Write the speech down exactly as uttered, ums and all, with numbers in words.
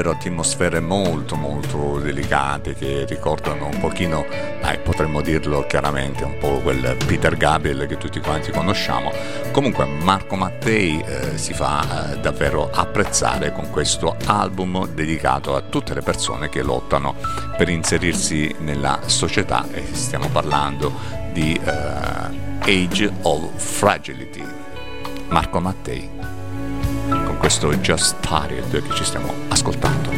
davvero atmosfere molto molto delicate che ricordano un pochino, eh, potremmo dirlo chiaramente, un po' quel Peter Gabriel che tutti quanti conosciamo. Comunque Marco Mattei eh, si fa eh, davvero apprezzare con questo album dedicato a tutte le persone che lottano per inserirsi nella società, e stiamo parlando di uh, Age of Fragility. Marco Mattei con questo Just Started che ci stiamo ascoltando.